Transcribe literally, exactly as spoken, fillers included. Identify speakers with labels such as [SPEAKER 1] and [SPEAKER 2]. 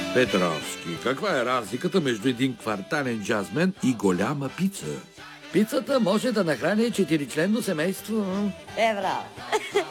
[SPEAKER 1] Петровски, каква е разликата между един квартален джазмен и голяма пица?
[SPEAKER 2] Пицата може да нахрани четиричленно семейство.
[SPEAKER 3] Е, браво.